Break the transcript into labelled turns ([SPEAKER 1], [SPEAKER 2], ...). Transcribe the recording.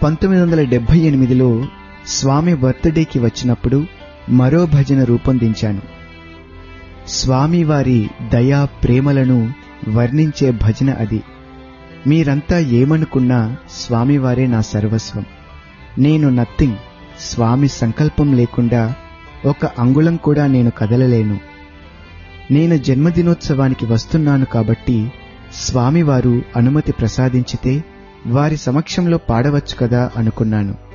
[SPEAKER 1] 1978లో స్వామి బర్త్డేకి వచ్చినప్పుడు మరో భజన రూపొందించాను. స్వామివారి దయా ప్రేమలను వర్ణించే భజన అది. మీరంతా ఏమనుకున్నా స్వామివారే నా సర్వస్వం. నేను నథింగ్. స్వామి సంకల్పం లేకుండా ఒక అంగుళం కూడా నేను కదలలేను. నేను జన్మదినోత్సవానికి వస్తున్నాను కాబట్టి స్వామివారు అనుమతి ప్రసాదించితే వారి సమక్షంలో పాడవచ్చు కదా అనుకున్నాను.